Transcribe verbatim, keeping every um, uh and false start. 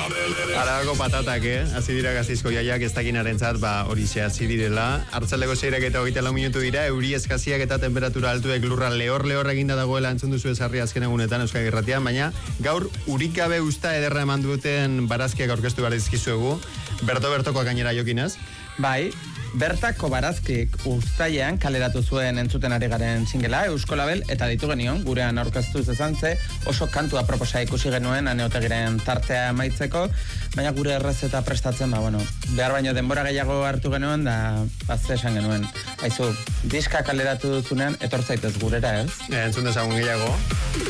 Arabako patatak, eh? Hasi dira Gazteizko jaiak ez dakinarentzat, ba, hori ze hasi direla. Arratsaldeko seirak eta hogeita lau minutu dira, euri eskaziak eta temperatura altuek lurra lehor-lehor eginda dagoela entzun duzu ezarri azken egunetan Euskal Irratian, baina gaur urik gabe usta ederra eman duten barazkiak aurkeztu behar dizkizuegu. Berto-bertokoak gainera jokinez. Bai, bertako barazkik uztailean kaleratu zuen entzuten ari garen singela, Eusko Label, eta ditu genion, gurean aurkeztu zezan ze, oso kantua proposa ikusi genuen Aneotegiren tartea amaitzeko, baina gure errezeta prestatzen, ba, bueno, behar baino denbora gehiago hartu genuen, da, bazte esan genuen. Haizu, diska kaleratu duzunean, etortzaitez gurera, ez? E, entzun dezagun gehiago.